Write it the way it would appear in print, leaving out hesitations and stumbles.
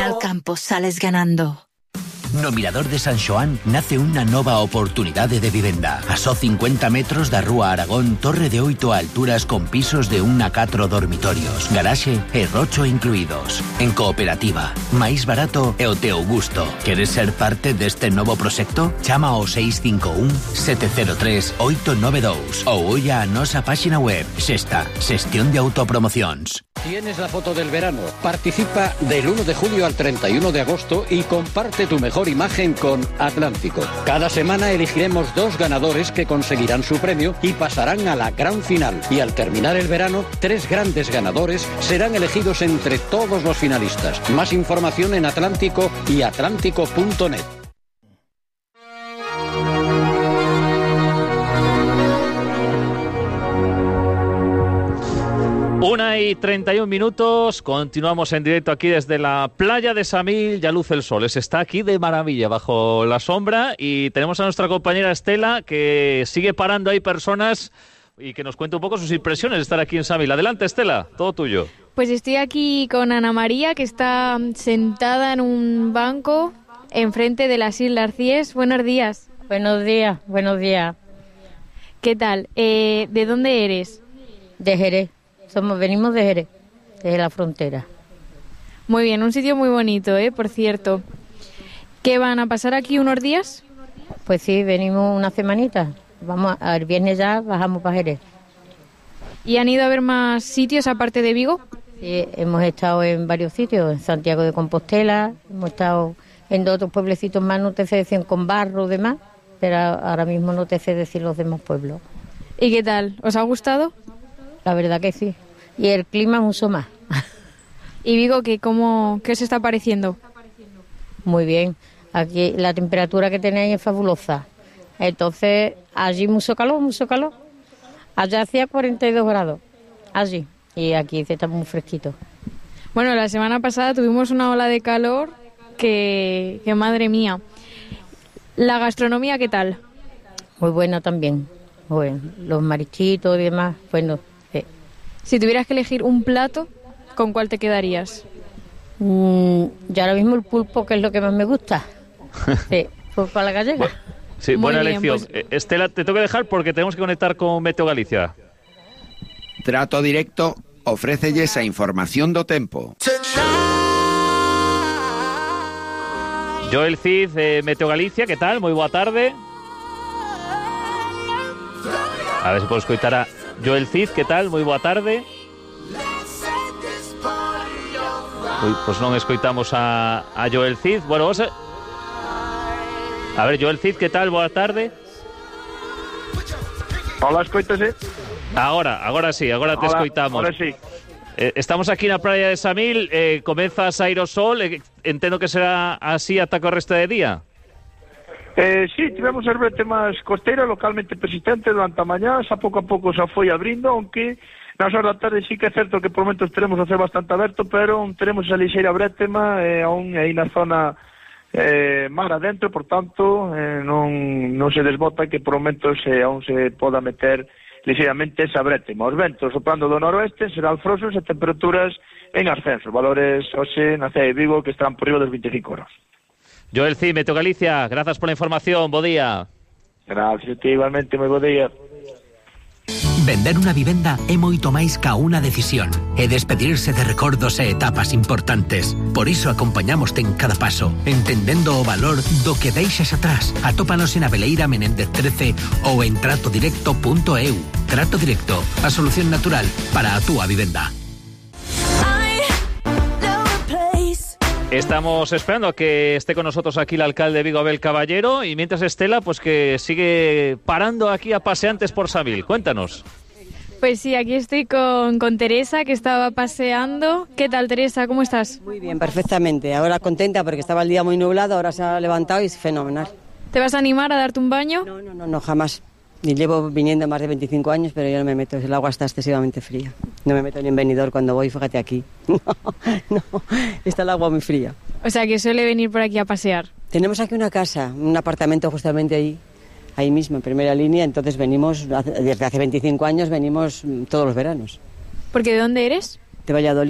al campo sales ganando. No Mirador de San Xoán nace unha nova oportunidade de vivenda. A só 50 metros da Rúa Aragón, torre de 8 alturas con pisos de 1 a 4 dormitorios, garaxe e rocho incluídos. En cooperativa, máis barato e o teu gusto. Queres ser parte deste novo proxecto? Chama ao 651 703 892 ou olla a nosa páxina web. Xesta, xestión de autopromocións. Tienes la foto del verano. Participa del 1 de julio al 31 de agosto y comparte tu mejor imagen con Atlántico. Cada semana elegiremos 2 ganadores que conseguirán su premio y pasarán a la gran final. Y al terminar el verano, 3 grandes ganadores serán elegidos entre todos los finalistas. Más información en Atlántico y atlántico.net. 1:31, continuamos en directo aquí desde la playa de Samil, ya luce el sol, se está aquí de maravilla bajo la sombra y tenemos a nuestra compañera Estela que sigue parando ahí personas y que nos cuente un poco sus impresiones de estar aquí en Samil. Adelante Estela, todo tuyo. Pues estoy aquí con Ana María, que está sentada en un banco enfrente de las Islas Cíes. Buenos días. Buenos días, buenos días. ¿Qué tal? ¿De dónde eres? De Jerez. Venimos de Jerez, desde la frontera. Muy bien, un sitio muy bonito, por cierto. ¿Qué van a pasar aquí unos días? Pues sí, venimos una semanita. Vamos el viernes ya bajamos para Jerez. ¿Y han ido a ver más sitios aparte de Vigo? Sí, hemos estado en varios sitios, en Santiago de Compostela, hemos estado en 2 otros pueblecitos más, no te sé decir con Barro y demás, pero ahora mismo no te sé decir los demás pueblos. ¿Y qué tal? ¿Os ha gustado? La verdad que sí. Y el clima mucho más. ¿Y Vigo qué os está pareciendo? Muy bien. Aquí la temperatura que tenéis es fabulosa. Entonces, allí mucho calor, mucho calor. Allá hacía 42 grados. Allí. Y aquí está muy fresquito. Bueno, la semana pasada tuvimos una ola de calor que madre mía. ¿La gastronomía qué tal? Muy buena también. Bueno, los marisquitos y demás, bueno. Si tuvieras que elegir un plato, ¿con cuál te quedarías? Ya ahora mismo el pulpo, que es lo que más me gusta. Sí, pulpo a la gallega. Sí, muy buena bien, elección. Pues... Estela, te tengo que dejar porque tenemos que conectar con Meteo Galicia. Trato Directo ofrécelles a información do tempo. Joel Cid, Meteo Galicia, ¿qué tal? Muy boa tarde. A ver si puedo escoitar a Joel Cid, ¿qué tal? Moi boa tarde. Pois non escoitamos a Joel Cid. Bueno, vamos a ver, Joel Cid, ¿qué tal? Boa tarde. Hola, escoítase. Agora sí, agora te escoitamos. Ahora sí. Estamos aquí na praia de Samil, comeza a sair o sol, entendo que será así ata o resto de día. Sí, tivemos a ver temas costeira localmente persistente durante a mañá, xa pouco a pouco xa foi abrindo, aunque nas horas da tarde sí que é certo que por momentos teremos a ser bastante aberto, pero teremos esa lixeira brétema aún aí na zona mar adentro, por tanto non se desbota que por momentos aún se poda meter lixeiramente esa brétema. Os ventos soplando do noroeste serán frosos e temperaturas en ascenso, valores hoxe na cidade de Vigo que están por riba dos 25 grados. Joel Cid, Meteo Galicia, grazas pola información, bo día. Gracias, igualmente, moi bo día. Vender unha vivenda é moito máis ca unha decisión e despedirse de recordos e etapas importantes. Por iso acompañamoste en cada paso, entendendo o valor do que deixas atrás. Atópanos en Abeleira Menéndez 13 ou en tratodirecto.eu. Trato Directo, a solución natural para a túa vivenda. Estamos esperando a que esté con nosotros aquí el alcalde de Vigo, Abel Caballero, y mientras Estela, pues que sigue parando aquí a paseantes por Samil. Cuéntanos. Pues sí, aquí estoy con Teresa, que estaba paseando. ¿Qué tal, Teresa? ¿Cómo estás? Muy bien, perfectamente. Ahora contenta porque estaba el día muy nublado, ahora se ha levantado y es fenomenal. ¿Te vas a animar a darte un baño? No, jamás. Y llevo viniendo más de 25 años, pero yo no me meto, el agua está excesivamente fría. No me meto ni en Benidorm cuando voy, fíjate aquí. No, está el agua muy fría. O sea, que suele venir por aquí a pasear. Tenemos aquí una casa, un apartamento justamente ahí mismo, en primera línea, entonces venimos, desde hace 25 años venimos todos los veranos. ¿Porque de dónde eres? De Valladolid.